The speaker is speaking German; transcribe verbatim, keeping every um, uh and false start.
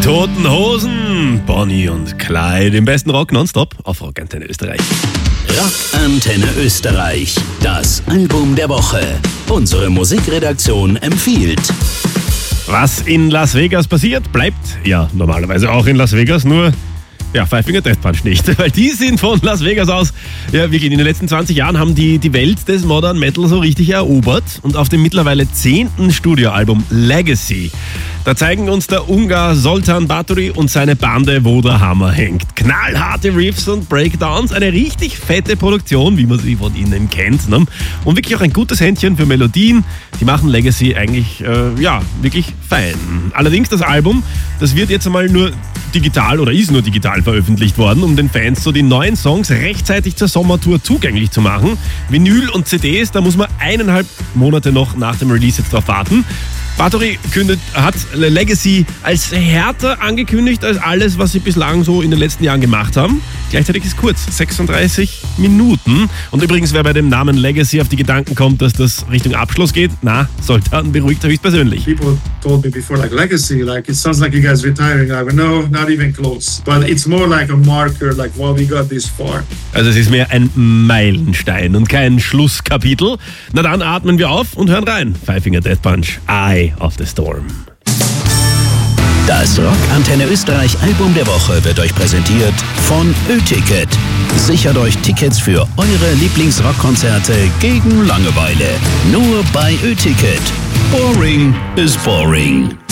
Toten Hosen, Bonnie und Clyde im besten Rock nonstop auf Rock Antenne Österreich. Rock Antenne Österreich, das Album der Woche. Unsere Musikredaktion empfiehlt. Was in Las Vegas passiert, bleibt ja normalerweise auch in Las Vegas, nur ja, Five Finger Death Punch nicht, weil die sind von Las Vegas aus, ja wirklich in den letzten zwanzig Jahren haben die die Welt des Modern Metal so richtig erobert und auf dem mittlerweile zehnten Studioalbum Legacy, da zeigen uns der Ungar Zoltán Báthory und seine Bande, wo der Hammer hängt. Knallharte Riffs und Breakdowns, eine richtig fette Produktion, wie man sie von ihnen kennt, ne? Und wirklich auch ein gutes Händchen für Melodien, die machen Legacy eigentlich, äh, ja, wirklich fein. Allerdings das Album, das wird jetzt einmal nur digital oder ist nur digital veröffentlicht worden, um den Fans so die neuen Songs rechtzeitig zur Sommertour zugänglich zu machen. Vinyl und C Ds, da muss man eineinhalb Monate noch nach dem Release jetzt drauf warten. Báthory kündet, hat Legacy als härter angekündigt als alles, was sie bislang so in den letzten Jahren gemacht haben. Gleichzeitig ist kurz, sechsunddreißig Minuten. Und übrigens, wer bei dem Namen Legacy auf die Gedanken kommt, dass das Richtung Abschluss geht, na, Zoltán beruhigt höchstpersönlich. People told me before, like, Legacy, like, it sounds like you guys retiring. I go, no, not even close. But it's more like a marker, like, well, we got this far. Also es ist mehr ein Meilenstein und kein Schlusskapitel. Na dann atmen wir auf und hören rein. Five Finger Death Punch, Eye of the Storm. Das Rock Antenne Österreich Album der Woche wird euch präsentiert von Ö-Ticket. Sichert euch Tickets für eure Lieblingsrockkonzerte gegen Langeweile. Nur bei Ö-Ticket. Boring is boring.